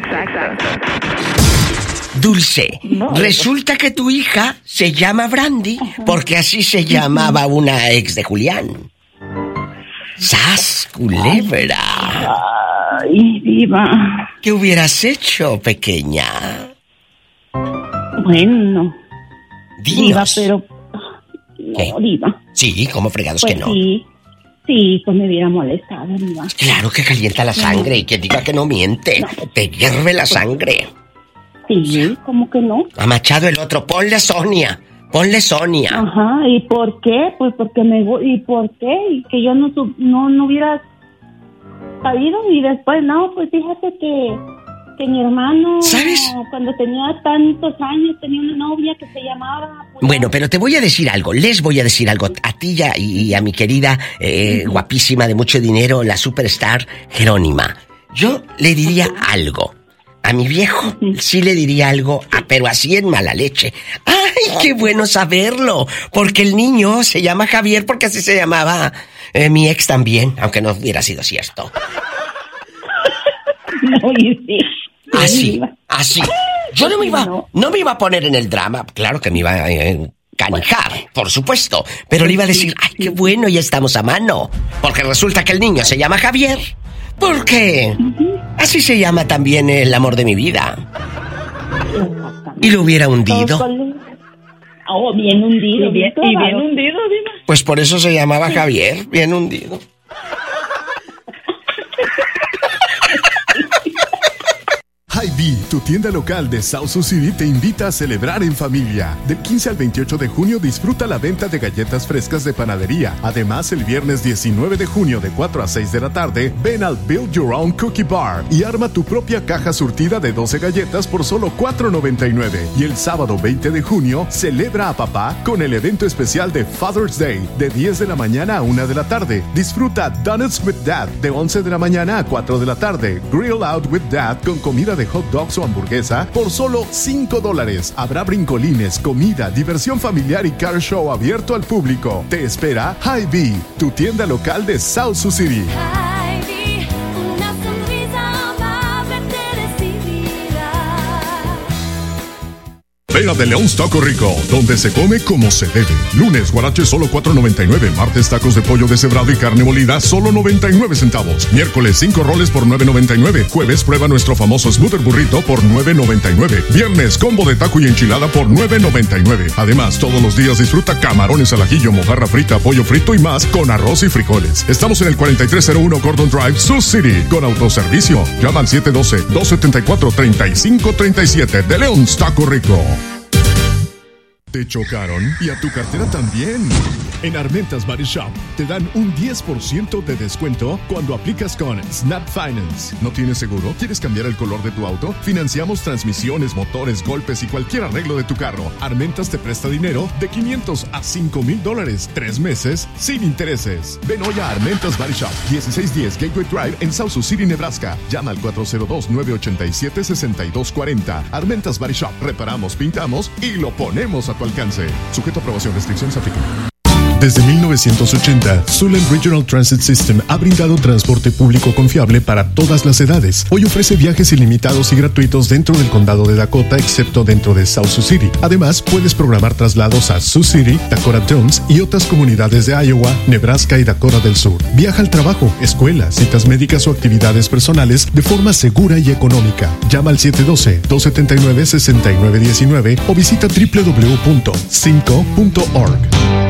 Exacto. Dulce, resulta que tu hija se llama Brandy porque así se llamaba una ex de Julián. ¡Sas, culebra! Ay, diva. ¿Qué hubieras hecho, pequeña? Bueno, diva, Dinos. pero... ¿Qué? No, diva. Sí, ¿cómo fregados Pues que no? sí, pues me hubiera molestado, diva. Claro que calienta la sangre y quien diga que no miente, te hierve la sangre. Sí, ¿cómo que no? A Machado el otro, ponle Sonia. Ajá, ¿y por qué? Pues porque ¿y por qué? Y que yo no hubiera sabido y después, no, pues fíjate que mi hermano... ¿Sabes? Cuando tenía tantos años tenía una novia que se llamaba... Bueno, pero te voy a decir algo, les voy a decir algo a ti y a mi querida, guapísima de mucho dinero, la superstar Jerónima. Yo le diría algo. A mi viejo sí le diría algo, pero así en mala leche. ¡Ay, qué bueno saberlo! Porque el niño se llama Javier porque así se llamaba mi ex también, aunque no hubiera sido cierto. No, y sí. Así. Yo no me iba a poner en el drama. Claro que me iba a canijar, por supuesto. Pero le iba a decir, ¡ay, qué bueno, ya estamos a mano! Porque resulta que el niño se llama Javier. ¿Por qué? Así se llama también el amor de mi vida. ¿Y lo hubiera hundido? Oh, bien hundido. Y bien hundido, diva. Pues por eso se llamaba Javier, bien hundido. Hy-Vee, tu tienda local de South Sioux City, te invita a celebrar en familia. Del 15 al 28 de junio disfruta la venta de galletas frescas de panadería. Además, el viernes 19 de junio de 4 a 6 de la tarde, ven al Build Your Own Cookie Bar y arma tu propia caja surtida de 12 galletas por solo $4.99. Y el sábado 20 de junio, celebra a papá con el evento especial de Father's Day de 10 de la mañana a 1 de la tarde. Disfruta Donuts with Dad de 11 de la mañana a 4 de la tarde. Grill Out with Dad con comida de hot dogs o hamburguesa por solo $5. Habrá brincolines, comida, diversión familiar y car show abierto al público. Te espera Hy-Vee, tu tienda local de South Sioux City. Ven de Leon's Taco Rico, donde se come como se debe. Lunes, guarache solo $4.99. Martes, tacos de pollo deshebrado y carne molida, solo 99 centavos. Miércoles, 5 roles por $9.99. Jueves, prueba nuestro famoso Smoother Burrito por $9.99. Viernes, combo de taco y enchilada por $9.99. Además, todos los días disfruta camarones al ajillo, mojarra frita, pollo frito y más con arroz y frijoles. Estamos en el 4301 Gordon Drive, Sioux City, con autoservicio. Llama al 712-274-3537 de Leon's Taco Rico. ¿Te chocaron? Y a tu cartera también. En Armentas Body Shop te dan un 10% de descuento cuando aplicas con Snap Finance. ¿No tienes seguro? ¿Quieres cambiar el color de tu auto? Financiamos transmisiones, motores, golpes y cualquier arreglo de tu carro. Armentas te presta dinero de $500 a $5,000. 3 meses sin intereses. Ven hoy a Armentas Body Shop, 1610 Gateway Drive en South Sioux City, Nebraska. Llama al 402-987-6240. Armentas Body Shop. Reparamos, pintamos y lo ponemos a tu alcance. Sujeto a aprobación, restricciones aplican. Desde 1980, Suland Regional Transit System ha brindado transporte público confiable para todas las edades. Hoy ofrece viajes ilimitados y gratuitos dentro del condado de Dakota, excepto dentro de South Sioux City. Además, puedes programar traslados a Sioux City, Dakota Jones y otras comunidades de Iowa, Nebraska y Dakota del Sur. Viaja al trabajo, escuela, citas médicas o actividades personales de forma segura y económica. Llama al 712-279-6919 o visita www.cinco.org.